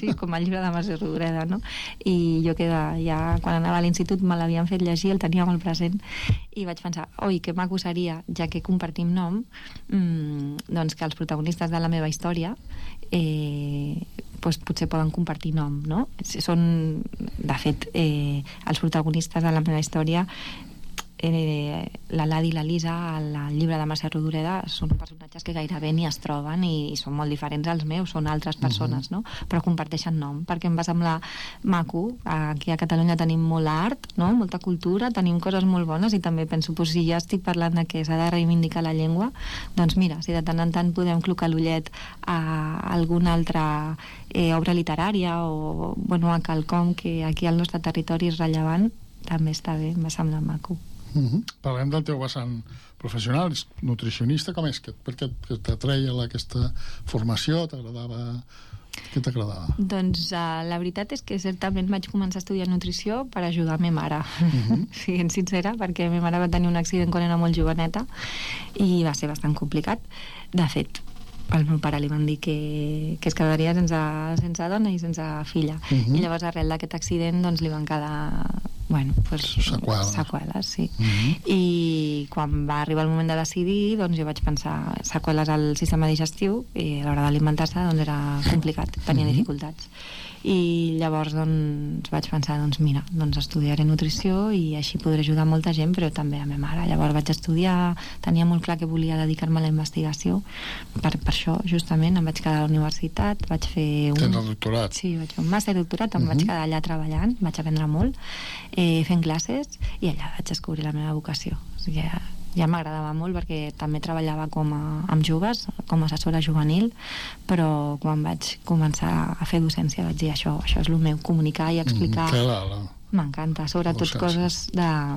sí, com el llibre de Mercè Rodoreda, no? I jo que ja quan anava a l'institut me l'havien fet llegir, el tenia molt present, i vaig pensar, oi, que maco seria, ja que compartim nom, doncs que els protagonistes de la meva història doncs potser poden compartir nom, no? Són, de fet, els protagonistes de la meva història, la Ladi i la Lisa al llibre de Mercè Rodoreda són personatges que gairebé ni es troben i són molt diferents als meus, són altres persones, no? Però comparteixen nom, perquè em va semblar maco. Aquí a Catalunya tenim molt art, no? Molta cultura, tenim coses molt bones, i també penso, si ja estic parlant de que s'ha de reivindicar la llengua, doncs mira, si de tant en tant podem clocar l'ullet a alguna altra obra literària o a quelcom que aquí al nostre territori és rellevant, també està bé, em va semblar maco. Parlem del teu vessant professional, ets nutricionista. Com és? Per què t'atreia aquesta formació? T'agradava? Què t'agradava? Doncs la veritat és que certament vaig començar a estudiar nutrició per ajudar a ma mare, siguent sincera, perquè ma mare va tenir un accident quan era molt joveneta i va ser bastant complicat. De fet, al meu pare li van dir que es quedaria sense dona i sense filla, i llavors arrel d'aquest accident doncs li van quedar seqüeles, sí. I quan va arribar el moment de decidir, doncs jo vaig pensar, seqüeles al sistema digestiu, i a l'hora d'alimentar-se doncs era complicat, tenia dificultats, i llavors doncs vaig pensar, doncs mira, doncs estudiaré nutrició i així podré ajudar molta gent, però també a ma mare. Llavors vaig estudiar, tenia molt clar que volia dedicar-me a la investigació, per això justament em vaig quedar a la universitat, vaig fer Tens el doctorat? Sí, vaig fer un màster doctorat, em vaig quedar allà treballant, vaig aprendre molt, fent classes, i allà vaig descobrir la meva vocació. O sigui, ja m'agradava molt perquè també treballava amb joves, com a assessora juvenil, però quan vaig començar a fer docència vaig dir això és el meu, comunicar i explicar. M'encanta, sobretot coses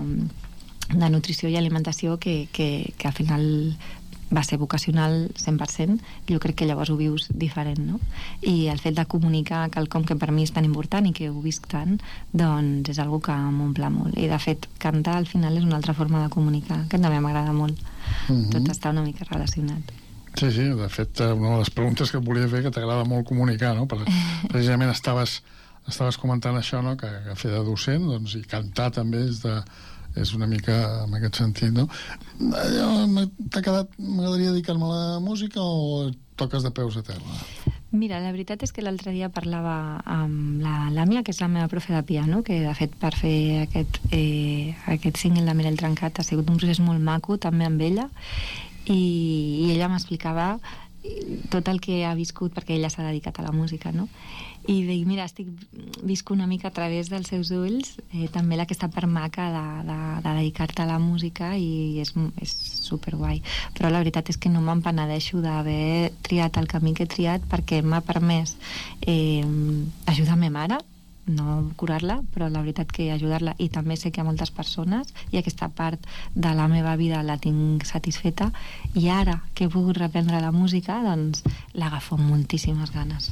de nutrició i alimentació que al final va ser vocacional 100%, jo crec que llavors ho vius diferent, no? I el fet de comunicar quelcom que per mi és tan important i que ho visc tant, doncs és algo que m'omple molt. I de fet, cantar al final és una altra forma de comunicar, que també m'agrada molt. Tot està una mica relacionat. Sí, de fet, una de les preguntes que et volia fer, que t'agrada molt comunicar, no? Precisament estaves comentant això, no? Que fer de docent, doncs, i cantar també és una mica en aquest sentit, no? M'agradaria dedicar-me a la música o toques de peus a terra? Mira, la veritat és que l'altre dia parlava amb la Làmia, que és la meva profe de piano, que de fet per fer aquest single de Mirall Trencat ha sigut un procés molt maco també amb ella, i ella m'explicava tot el que ha viscut, perquè ella s'ha dedicat a la música, no? I dic, mira, visc una mica a través dels seus ulls també aquesta part maca de dedicar-te a la música, i és superguai. Però la veritat és que no me'n penedeixo d'haver triat el camí que he triat, perquè m'ha permès ajudar a ma mare, no curar-la, però la veritat que ajudar-la, i també sé que a moltes persones, i aquesta part de la meva vida la tinc satisfeta, i ara que he pogut reprendre la música, doncs l'agafo amb moltíssimes ganes.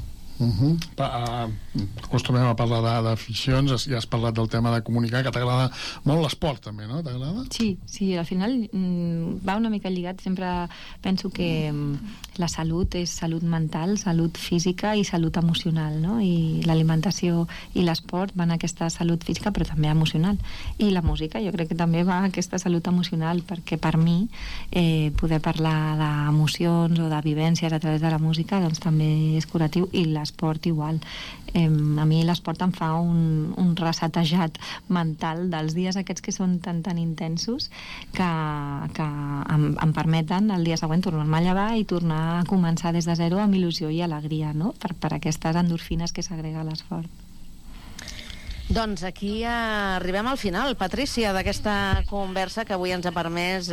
Acostumem a parlar d'aficions, ja has parlat del tema de comunicar, que t'agrada molt l'esport també, no? T'agrada? Sí, al final va una mica lligat. Sempre penso que la salut és salut mental, salut física i salut emocional, no? I l'alimentació i l'esport van a aquesta salut física però també emocional, i la música jo crec que també va a aquesta salut emocional, perquè per mi poder parlar d'emocions o de vivències a través de la música doncs també és curatiu, i l'esport igual. A mi l'esport em fa un resetejat mental dels dies aquests que són tan intensos que em permeten el dia següent tornar-me a llevar i tornar a començar des de zero amb il·lusió i alegria, no? Per aquestes endorfines que s'agrega a l'esport. Doncs aquí arribem al final, Patrícia, d'aquesta conversa que avui ens ha permès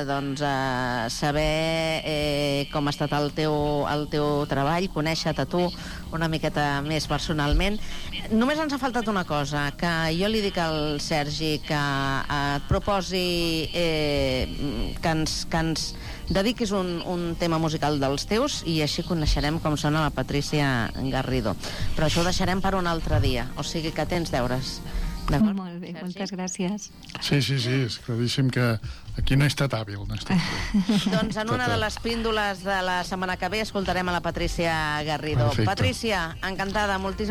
saber com ha estat el teu treball, conèixer-te tu una miqueta més personalment. Només ens ha faltat una cosa, que jo li dic al Sergi que et proposi que ens dediquis un tema musical dels teus, i així coneixerem com sona la Patrícia Garrido. Però això ho deixarem per un altre dia, o sigui que tens deures. Molt bé, Sergi? Moltes gràcies. Sí, és claríssim que aquí no he estat hàbil. Doncs en una de les píndoles de la setmana que ve escoltarem a la Patrícia Garrido. Perfecte. Patrícia, encantada, moltíssimes